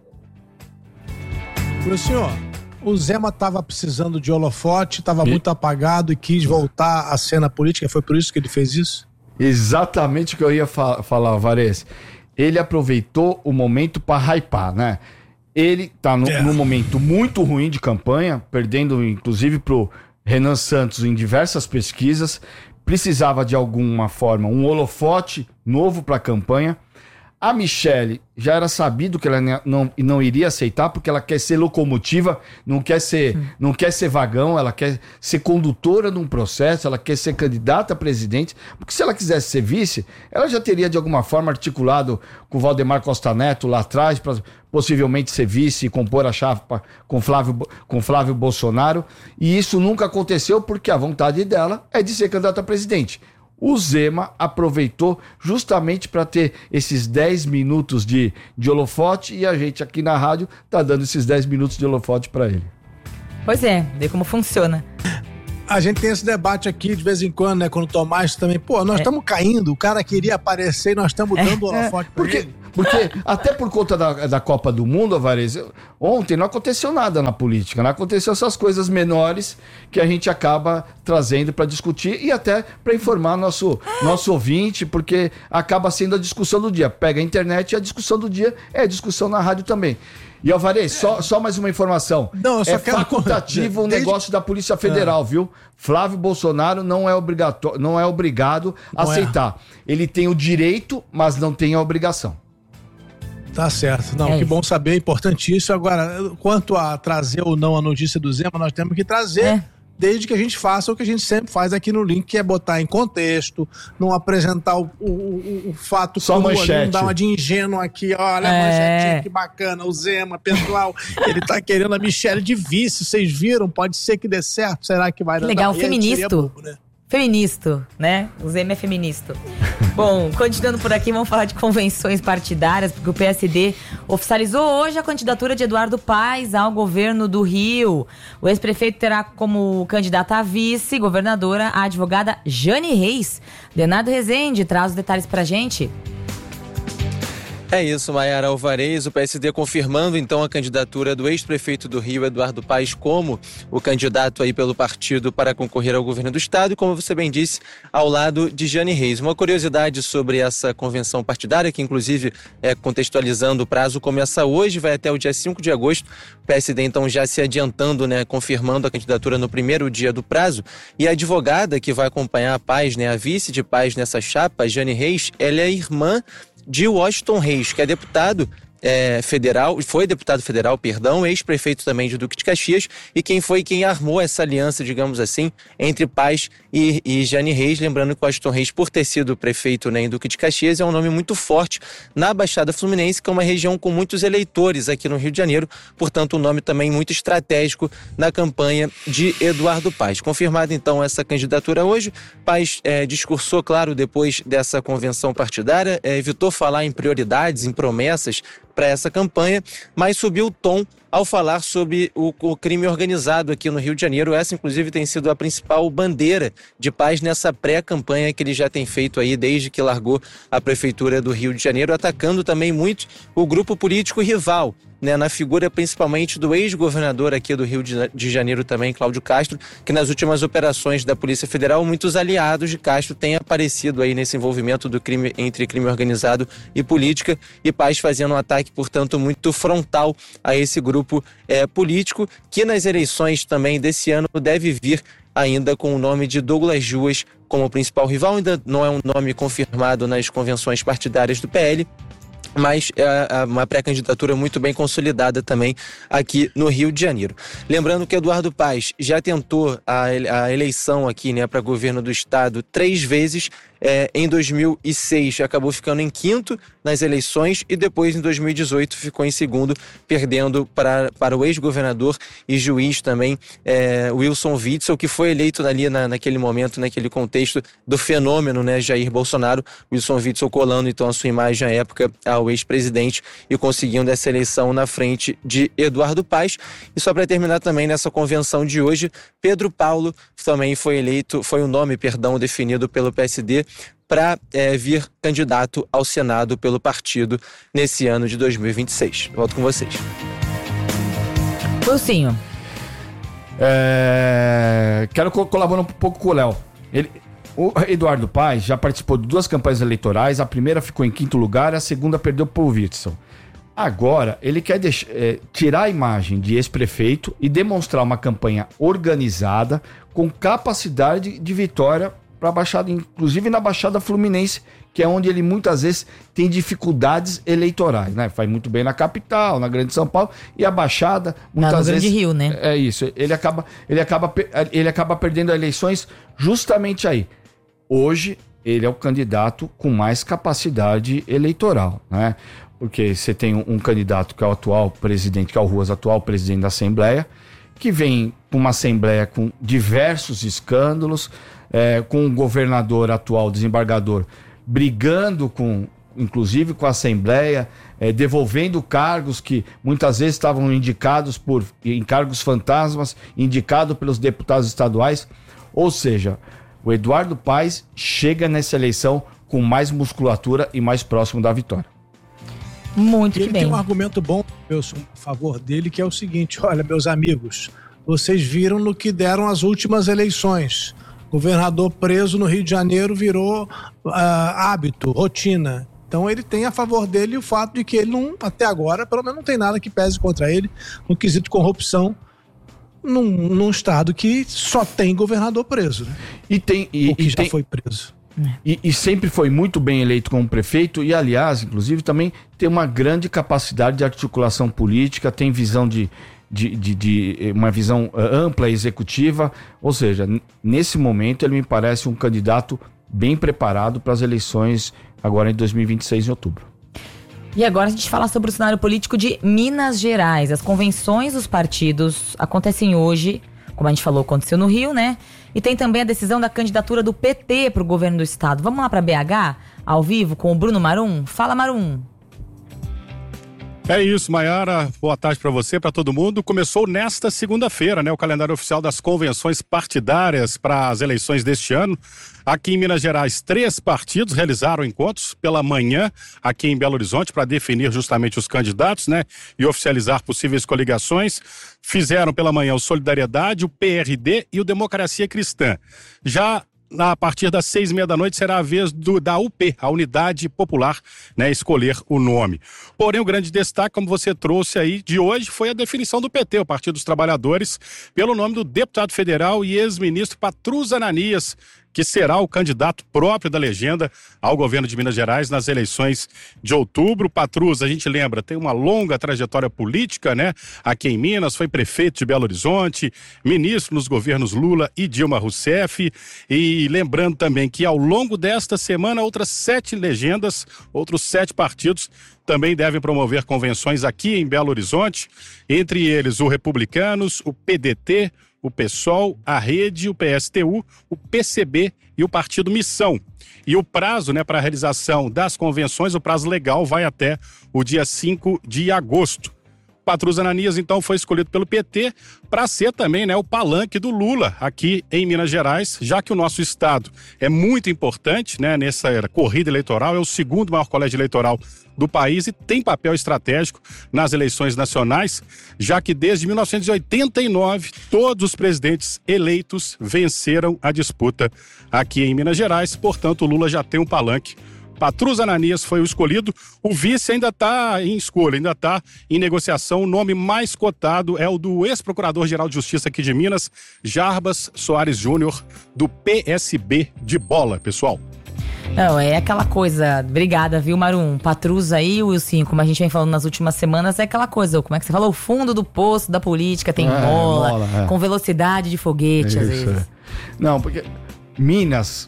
Meu senhor, o Zema estava precisando de holofote, estava muito apagado e quis voltar à cena política, foi por isso que ele fez isso? Exatamente o que eu ia fa- falar, Varese. Ele aproveitou o momento para hypar, né? Ele tá no, é. num momento muito ruim de campanha, perdendo inclusive pro Renan Santos em diversas pesquisas. Precisava de alguma forma um holofote novo para a campanha. A Michelle já era sabido que ela não, não iria aceitar, porque ela quer ser locomotiva, não quer ser, hum. não quer ser vagão, ela quer ser condutora de um processo, ela quer ser candidata a presidente, porque se ela quisesse ser vice, ela já teria de alguma forma articulado com o Valdemar Costa Neto lá atrás, para possivelmente ser vice e compor a chapa com Flávio, com Flávio Bolsonaro, e isso nunca aconteceu porque a vontade dela é de ser candidata a presidente. O Zema aproveitou justamente para ter esses dez minutos de, de holofote e a gente aqui na rádio tá dando esses dez minutos de holofote para ele. Pois é, vê como funciona. A gente tem esse debate aqui de vez em quando, né? Quando o Tomás também, pô, nós estamos é. caindo, o cara queria aparecer e nós estamos dando o holofote é. para ele. Porque até por conta da, da Copa do Mundo, Alvarez, ontem não aconteceu nada na política, não aconteceu essas coisas menores que a gente acaba trazendo para discutir e até para informar nosso, nosso ouvinte, porque acaba sendo a discussão do dia. Pega a internet e a discussão do dia é a discussão na rádio também. E Alvarez, só, só mais uma informação. Não, eu só é quero... facultativo o Desde... negócio da Polícia Federal, ah. viu? Flávio Bolsonaro não é, obrigatório, não é obrigado a não aceitar. É. Ele tem o direito, mas não tem a obrigação. Tá certo. Não, é que isso. Bom saber, importantíssimo. Agora, quanto a trazer ou não a notícia do Zema, nós temos que trazer, é. desde que a gente faça o que a gente sempre faz aqui no Link, que é botar em contexto, não apresentar o, o, o, o fato só manchete. Não dar uma de ingênuo aqui, olha é. a manchetinha, que bacana, o Zema, pessoal, ele tá querendo a Michelle de vice, vocês viram? Pode ser que dê certo, será que vai dar? Legal, feminista. Né? Feminista, né? O Zema é feminista. Bom, continuando por aqui, vamos falar de convenções partidárias, porque o P S D oficializou hoje a candidatura de Eduardo Paes ao governo do Rio. O ex-prefeito terá como candidata a vice-governadora a advogada Jane Reis. Leonardo Rezende traz os detalhes pra gente. É isso, Maiara Alvarez, o P S D confirmando então a candidatura do ex-prefeito do Rio, Eduardo Paes, como o candidato aí pelo partido para concorrer ao governo do estado e, como você bem disse, ao lado de Jane Reis. Uma curiosidade sobre essa convenção partidária, que inclusive, é, contextualizando o prazo, começa hoje, vai até o dia cinco de agosto. O P S D então já se adiantando, né, confirmando a candidatura no primeiro dia do prazo. E a advogada que vai acompanhar a Paes, né, a vice de Paes nessa chapa, Jane Reis, ela é irmã de Washington Reis, que é deputado é, federal, foi deputado federal, perdão, ex-prefeito também de Duque de Caxias, e quem foi quem armou essa aliança, digamos assim, entre Paes e, e Jane Reis. Lembrando que o Washington Reis, por ter sido prefeito, né, em Duque de Caxias, é um nome muito forte na Baixada Fluminense, que é uma região com muitos eleitores aqui no Rio de Janeiro, portanto um nome também muito estratégico na campanha de Eduardo Paes. Confirmada então essa candidatura hoje, Paes é, discursou, claro, depois dessa convenção partidária, é, evitou falar em prioridades, em promessas para essa campanha, mas subiu o tom ao falar sobre o, o crime organizado aqui no Rio de Janeiro. Essa, inclusive, tem sido a principal bandeira de Paes nessa pré-campanha que ele já tem feito aí desde que largou a Prefeitura do Rio de Janeiro, atacando também muito o grupo político rival, né, na figura principalmente do ex-governador aqui do Rio de Janeiro também, Cláudio Castro, que nas últimas operações da Polícia Federal, muitos aliados de Castro têm aparecido aí nesse envolvimento do crime, entre crime organizado e política, e Paes fazendo um ataque, portanto, muito frontal a esse grupo é, político, que nas eleições também desse ano deve vir ainda com o nome de Douglas Juas como principal rival. Ainda não é um nome confirmado nas convenções partidárias do P L, mas é uma pré-candidatura muito bem consolidada também aqui no Rio de Janeiro. Lembrando que Eduardo Paes já tentou a, a eleição aqui, né, para governo do estado três vezes. É, em dois mil e seis acabou ficando em quinto nas eleições e depois em dois mil e dezoito ficou em segundo, perdendo para, para o ex-governador e juiz também, é, Wilson Witzel, que foi eleito ali na, naquele momento, naquele contexto do fenômeno, né, Jair Bolsonaro. Wilson Witzel colando então a sua imagem à época ao ex-presidente e conseguindo essa eleição na frente de Eduardo Paes. E só para terminar também nessa convenção de hoje, Pedro Paulo também foi eleito, foi o nome, perdão, definido pelo P S D para é, vir candidato ao Senado pelo partido nesse ano de dois mil e vinte e seis. Volto com vocês. Wilsinho. É, quero co- colaborar um pouco com o Léo. Ele, o Eduardo Paes já participou de duas campanhas eleitorais, a primeira ficou em quinto lugar, a segunda perdeu para o Witzel. Agora, ele quer deixar, é, tirar a imagem de ex-prefeito e demonstrar uma campanha organizada com capacidade de vitória para a Baixada, inclusive na Baixada Fluminense, que é onde ele muitas vezes tem dificuldades eleitorais, né? Faz muito bem na capital, na Grande São Paulo, e a Baixada muitas na vezes... Grande Rio, né? É isso, ele acaba, ele, acaba, ele acaba perdendo eleições justamente aí. Hoje, ele é o candidato com mais capacidade eleitoral, né? Porque você tem um, um candidato que é o atual presidente, que é o Ruas, atual presidente da Assembleia, que vem com uma Assembleia com diversos escândalos, é, com o governador atual, desembargador, brigando com, inclusive com a Assembleia, é, devolvendo cargos que muitas vezes estavam indicados por encargos fantasmas, indicados pelos deputados estaduais. Ou seja, o Eduardo Paes chega nessa eleição com mais musculatura e mais próximo da vitória. Muito e que ele bem. Tem um argumento bom, Wilson, a favor dele, que é o seguinte: olha, meus amigos, vocês viram no que deram as últimas eleições. Governador preso no Rio de Janeiro virou uh, hábito, rotina. Então ele tem a favor dele o fato de que ele não, até agora, pelo menos não tem nada que pese contra ele no quesito corrupção num, num estado que só tem governador preso, né? E tem e, Ou que e já tem, foi preso. E, e sempre foi muito bem eleito como prefeito e, aliás, inclusive, também tem uma grande capacidade de articulação política, tem visão de, de, de, de uma visão ampla e executiva, ou seja, n- nesse momento ele me parece um candidato bem preparado para as eleições agora em dois mil e vinte e seis, em outubro. E agora a gente fala sobre o cenário político de Minas Gerais. As convenções dos partidos acontecem hoje, como a gente falou, aconteceu no Rio, né? E tem também a decisão da candidatura do P T para o governo do estado. Vamos lá para B H, ao vivo, com o Bruno Marum? Fala, Marum. É isso, Maiara. Boa tarde para você, para todo mundo. Começou nesta segunda-feira, né, o calendário oficial das convenções partidárias para as eleições deste ano. Aqui em Minas Gerais, três partidos realizaram encontros pela manhã aqui em Belo Horizonte para definir justamente os candidatos, né, e oficializar possíveis coligações. Fizeram pela manhã o Solidariedade, o P R D e o Democracia Cristã. Já a partir das seis e meia da noite será a vez do, da U P, a Unidade Popular, né, escolher o nome. Porém, o grande destaque, como você trouxe aí, de hoje foi a definição do P T, o Partido dos Trabalhadores, pelo nome do deputado federal e ex-ministro Patrus Ananias, que será o candidato próprio da legenda ao governo de Minas Gerais nas eleições de outubro. Patrus, a gente lembra, tem uma longa trajetória política, né? Aqui em Minas, foi prefeito de Belo Horizonte, ministro nos governos Lula e Dilma Rousseff. E lembrando também que ao longo desta semana, outras sete legendas, outros sete partidos também devem promover convenções aqui em Belo Horizonte, entre eles o Republicanos, o P D T, o PSOL, a Rede, o P S T U, o P C B e o Partido Missão. E o prazo, né, para a realização das convenções, o prazo legal vai até o dia cinco de agosto. Patrus Ananias, então, foi escolhido pelo P T para ser também, né, o palanque do Lula aqui em Minas Gerais, já que o nosso estado é muito importante, né, nessa corrida eleitoral, é o segundo maior colégio eleitoral do país e tem papel estratégico nas eleições nacionais, já que desde mil novecentos e oitenta e nove todos os presidentes eleitos venceram a disputa aqui em Minas Gerais, portanto o Lula já tem um palanque. Patrus Ananias foi o escolhido, o vice ainda está em escolha, ainda está em negociação. O nome mais cotado é o do ex-procurador-geral de Justiça aqui de Minas, Jarbas Soares Júnior, do P S B de bola, pessoal. Não, é aquela coisa, obrigada, viu, Marum? Patrus aí, Wilson, como a gente vem falando nas últimas semanas, é aquela coisa, como é que você falou? O fundo do poço da política tem é, bola, bola é. com velocidade de foguete, é às vezes. É. Não, porque Minas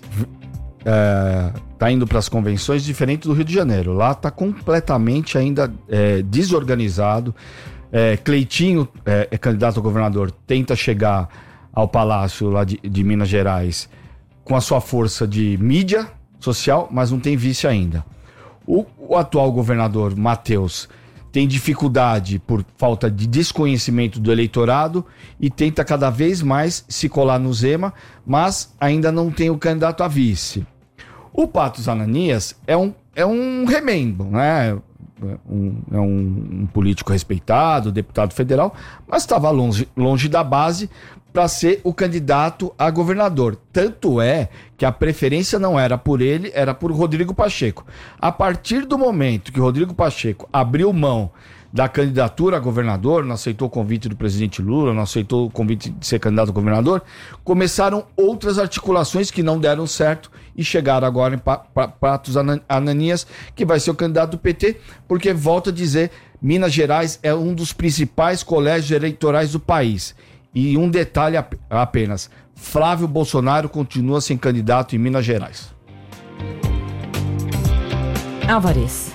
é, tá indo para as convenções diferente do Rio de Janeiro. Lá tá completamente ainda é, desorganizado. É, Cleitinho, é, é candidato a governador, tenta chegar ao Palácio lá de, de Minas Gerais com a sua força de mídia social, mas não tem vice ainda. O, o atual governador, Matheus, tem dificuldade por falta de desconhecimento do eleitorado e tenta cada vez mais se colar no Zema, mas ainda não tem o candidato a vice. O Patrus Ananias é um, é um remendo, né? Um, é um, um político respeitado, deputado federal, mas estava longe, longe da base para ser o candidato a governador. Tanto é que a preferência não era por ele, era por Rodrigo Pacheco. A partir do momento que Rodrigo Pacheco abriu mão da candidatura a governador, não aceitou o convite do presidente Lula, não aceitou o convite de ser candidato a governador, começaram outras articulações que não deram certo e chegaram agora em Patos Ananias, que vai ser o candidato do P T, porque, volto a dizer, Minas Gerais é um dos principais colégios eleitorais do país. E um detalhe apenas, Flávio Bolsonaro continua sem candidato em Minas Gerais. Álvares.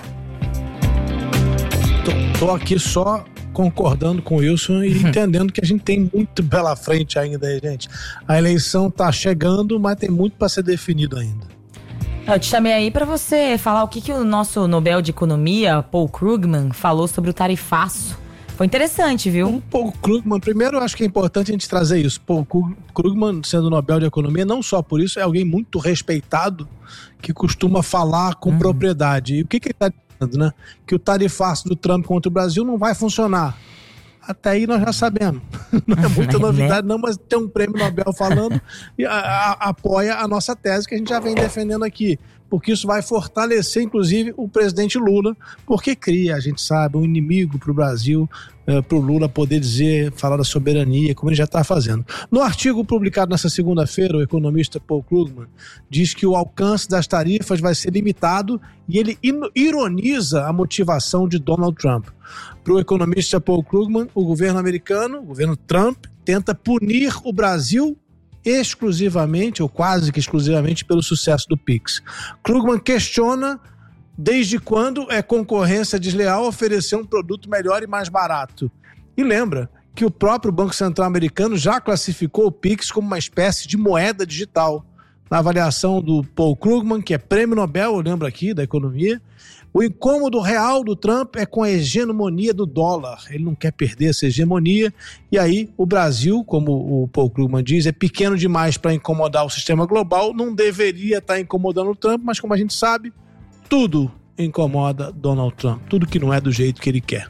Tô, tô aqui só concordando com o Wilson e entendendo que a gente tem muito pela frente ainda aí, gente. A eleição tá chegando, mas tem muito para ser definido ainda. Eu te chamei aí para você falar o que, que o nosso Nobel de Economia, Paul Krugman, falou sobre o tarifaço. Foi interessante, viu? O Paul Krugman, primeiro eu acho que é importante a gente trazer isso. Paul Krugman, sendo Nobel de Economia, não só por isso, é alguém muito respeitado que costuma falar com uhum. propriedade. E o que, que ele está dizendo, né? Que o tarifaço do Trump contra o Brasil não vai funcionar. Até aí nós já sabemos. Não é muita novidade, não, mas tem um prêmio Nobel falando e a, a, apoia a nossa tese que a gente já vem defendendo aqui. Porque isso vai fortalecer, inclusive, o presidente Lula, porque cria, a gente sabe, um inimigo para o Brasil, é, para o Lula poder dizer, falar da soberania, como ele já está fazendo. No artigo publicado nessa segunda-feira, o economista Paul Krugman diz que o alcance das tarifas vai ser limitado e ele ironiza a motivação de Donald Trump. Para o economista Paul Krugman, o governo americano, o governo Trump, tenta punir o Brasil exclusivamente, ou quase que exclusivamente, pelo sucesso do Pix. Krugman questiona desde quando é concorrência desleal oferecer um produto melhor e mais barato. E lembra que o próprio Banco Central americano já classificou o Pix como uma espécie de moeda digital. Na avaliação do Paul Krugman, que é prêmio Nobel, eu lembro aqui, da economia, o incômodo real do Trump é com a hegemonia do dólar. Ele não quer perder essa hegemonia. E aí o Brasil, como o Paul Krugman diz, é pequeno demais para incomodar o sistema global. Não deveria estar incomodando o Trump, mas como a gente sabe, tudo incomoda Donald Trump. Tudo que não é do jeito que ele quer.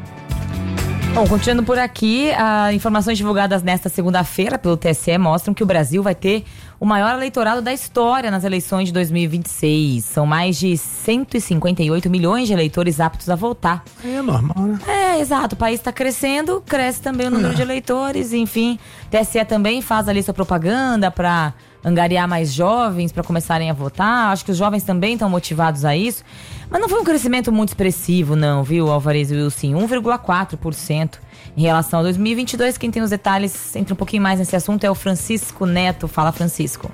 Bom, continuando por aqui, as informações divulgadas nesta segunda-feira pelo T S E mostram que o Brasil vai ter o maior eleitorado da história nas eleições de dois mil e vinte e seis. São mais de cento e cinquenta e oito milhões de eleitores aptos a votar. É normal, né? É, exato. O país está crescendo, cresce também o número é. de eleitores, enfim. O T S E também faz ali sua propaganda para angariar mais jovens para começarem a votar. Acho que os jovens também estão motivados a isso. Mas não foi um crescimento muito expressivo, não, viu, Álvares e Wilson? um vírgula quatro por cento em relação a dois mil e vinte e dois. Quem tem os detalhes, entra um pouquinho mais nesse assunto, é o Francisco Neto. Fala, Francisco.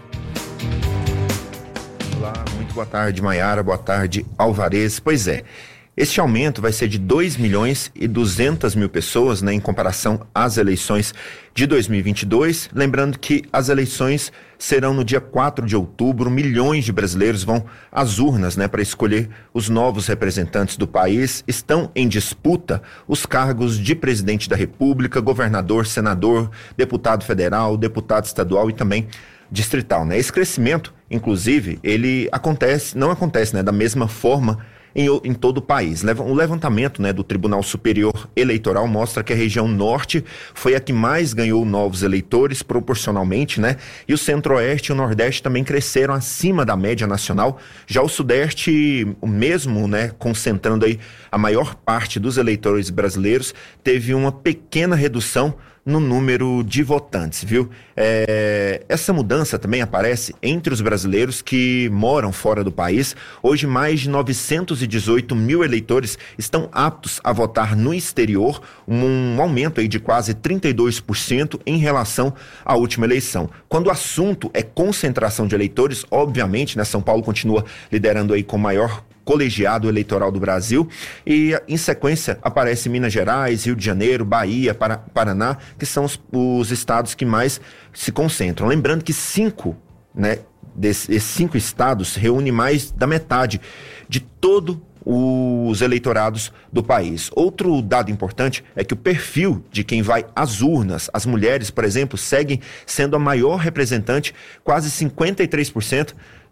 Olá, muito boa tarde, Maiara. Boa tarde, Álvares. Pois é, este aumento vai ser de dois milhões e duzentas mil pessoas, né, em comparação às eleições de dois mil e vinte e dois. Lembrando que as eleições serão no dia quatro de outubro. Milhões de brasileiros vão às urnas, né, para escolher os novos representantes do país. Estão em disputa os cargos de presidente da República, governador, senador, deputado federal, deputado estadual e também distrital, né? Esse crescimento, inclusive, ele acontece, não acontece, né, da mesma forma Em, em todo o país. O levantamento, né, do Tribunal Superior Eleitoral mostra que a região norte foi a que mais ganhou novos eleitores proporcionalmente, né? E o centro-oeste e o nordeste também cresceram acima da média nacional. Já o sudeste, mesmo, né, concentrando aí a maior parte dos eleitores brasileiros, teve uma pequena redução no número de votantes, viu? É, essa mudança também aparece entre os brasileiros que moram fora do país. Hoje, mais de novecentos e dezoito mil eleitores estão aptos a votar no exterior, um aumento aí de quase trinta e dois por cento em relação à última eleição. Quando o assunto é concentração de eleitores, obviamente, né, São Paulo continua liderando aí com maior colegiado eleitoral do Brasil, e em sequência aparece Minas Gerais, Rio de Janeiro, Bahia, Para, Paraná, que são os, os estados que mais se concentram. Lembrando que cinco, né, desses cinco estados reúnem mais da metade de todo os eleitorados do país. Outro dado importante é que o perfil de quem vai às urnas, as mulheres, por exemplo, seguem sendo a maior representante, quase cinquenta e três por cento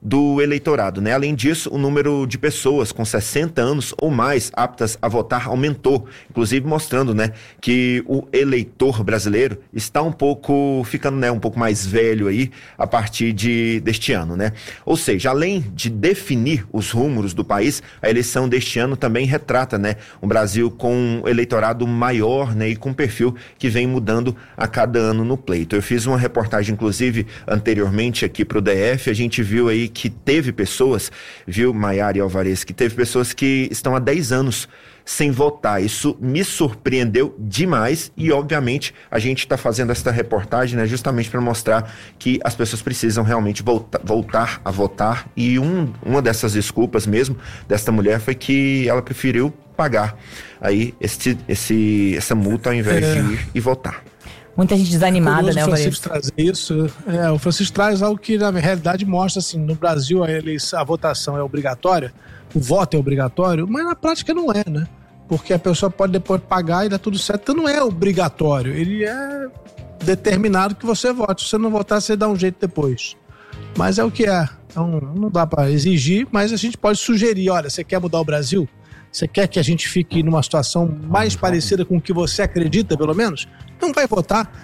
do eleitorado, né? Além disso, o número de pessoas com sessenta anos ou mais aptas a votar aumentou, inclusive mostrando, né, que o eleitor brasileiro está um pouco ficando, né, um pouco mais velho aí a partir de, deste ano, né? Ou seja, além de definir os rumos do país, a eleição deste ano também retrata, né, um Brasil com um eleitorado maior, né, e com um perfil que vem mudando a cada ano no pleito. Eu fiz uma reportagem, inclusive, anteriormente aqui para o D F, a gente viu aí que teve pessoas, viu, Maiara e Alvarez, que teve pessoas que estão há dez anos sem votar. Isso me surpreendeu demais e, obviamente, a gente está fazendo esta reportagem, né, justamente para mostrar que as pessoas precisam realmente volta, voltar a votar e um, uma dessas desculpas mesmo desta mulher foi que ela preferiu pagar aí esse, esse, essa multa ao invés é. de ir e votar. Muita gente desanimada, é né, o Francisco trazer isso. É, o Francisco traz algo que, na realidade, mostra assim, no Brasil a, eleição, a votação é obrigatória, o voto é obrigatório, mas na prática não é, né? Porque a pessoa pode depois pagar e dá tudo certo, então não é obrigatório, ele é determinado que você vote. Se você não votar, você dá um jeito depois. Mas é o que é. Então não dá para exigir, mas a gente pode sugerir, olha, você quer mudar o Brasil? Você quer que a gente fique numa situação mais parecida com o que você acredita, pelo menos? Não vai votar.